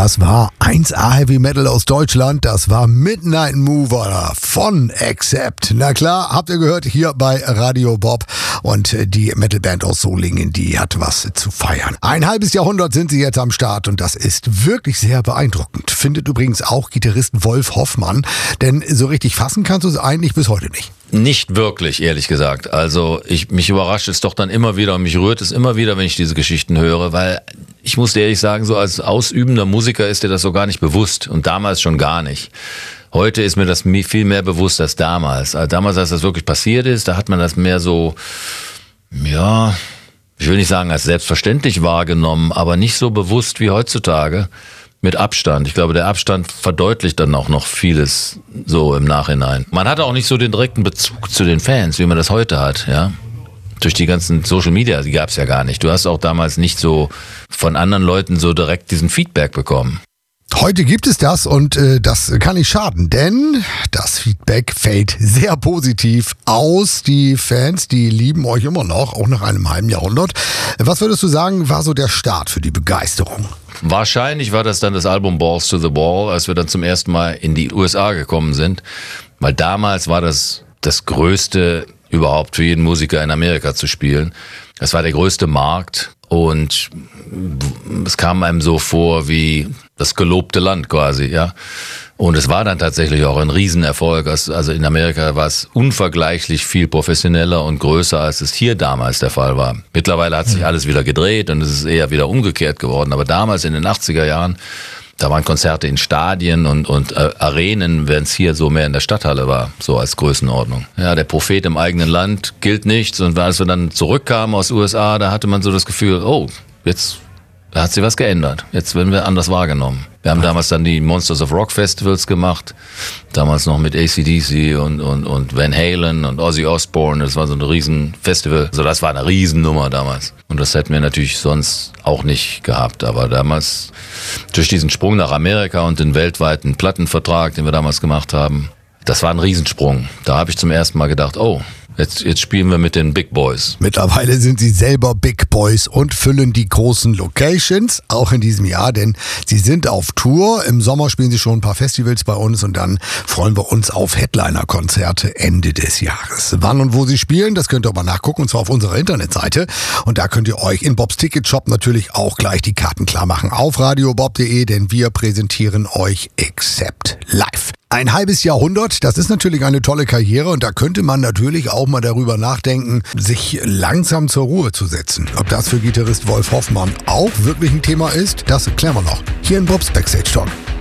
Das war 1A Heavy Metal aus Deutschland. Das war Midnight Mover von Accept. Na klar, habt ihr gehört, hier bei Radio Bob. Und die Metalband aus Solingen, die hat was zu feiern. Ein halbes Jahrhundert sind sie jetzt am Start und das ist wirklich sehr beeindruckend. Findet übrigens auch Gitarrist Wolf Hoffmann. Denn so richtig fassen kannst du es eigentlich bis heute nicht. Nicht wirklich, ehrlich gesagt. Also mich überrascht es doch dann immer wieder und mich rührt es immer wieder, wenn ich diese Geschichten höre, weil ich muss dir ehrlich sagen, so als ausübender Musiker ist dir das so gar nicht bewusst und damals schon gar nicht. Heute ist mir das viel mehr bewusst als damals. Also damals, als das wirklich passiert ist, da hat man das mehr so, ja, ich will nicht sagen als selbstverständlich wahrgenommen, aber nicht so bewusst wie heutzutage. Mit Abstand. Ich glaube, der Abstand verdeutlicht dann auch noch vieles so im Nachhinein. Man hatte auch nicht so den direkten Bezug zu den Fans, wie man das heute hat, ja. Durch die ganzen Social Media, die gab es ja gar nicht. Du hast auch damals nicht so von anderen Leuten so direkt diesen Feedback bekommen. Heute gibt es das und das kann nicht schaden, denn das Feedback fällt sehr positiv aus. Die Fans, die lieben euch immer noch, auch nach einem halben Jahrhundert. Was würdest du sagen, war so der Start für die Begeisterung? Wahrscheinlich war das dann das Album Balls to the Wall, als wir dann zum ersten Mal in die USA gekommen sind. Weil damals war das Größte überhaupt für jeden Musiker in Amerika zu spielen. Das war der größte Markt und es kam einem so vor wie das gelobte Land quasi, ja. Und es war dann tatsächlich auch ein Riesenerfolg. Also in Amerika war es unvergleichlich viel professioneller und größer, als es hier damals der Fall war. Mittlerweile hat sich alles wieder gedreht und es ist eher wieder umgekehrt geworden. Aber damals in den 80er Jahren, da waren Konzerte in Stadien und Arenen, wenn es hier so mehr in der Stadthalle war, so als Größenordnung. Ja, der Prophet im eigenen Land gilt nichts. Und als wir dann zurückkamen aus USA, da hatte man so das Gefühl, oh, jetzt da hat sich was geändert. Jetzt werden wir anders wahrgenommen. Wir haben damals dann die Monsters of Rock Festivals gemacht. Damals noch mit AC/DC und Van Halen und Ozzy Osbourne. Das war so ein Riesenfestival. Also das war eine Riesennummer damals. Und das hätten wir natürlich sonst auch nicht gehabt. Aber damals, durch diesen Sprung nach Amerika und den weltweiten Plattenvertrag, den wir damals gemacht haben, das war ein Riesensprung. Da habe ich zum ersten Mal gedacht, oh, Jetzt spielen wir mit den Big Boys. Mittlerweile sind sie selber Big Boys und füllen die großen Locations, auch in diesem Jahr, denn sie sind auf Tour. Im Sommer spielen sie schon ein paar Festivals bei uns und dann freuen wir uns auf Headliner-Konzerte Ende des Jahres. Wann und wo sie spielen, das könnt ihr aber nachgucken, und zwar auf unserer Internetseite. Und da könnt ihr euch in Bobs Ticketshop natürlich auch gleich die Karten klar machen auf radiobob.de, denn wir präsentieren euch Accept live. Ein halbes Jahrhundert, das ist natürlich eine tolle Karriere und da könnte man natürlich auch mal darüber nachdenken, sich langsam zur Ruhe zu setzen. Ob das für Gitarrist Wolf Hoffmann auch wirklich ein Thema ist, das klären wir noch hier in Bobs Backstage Talk.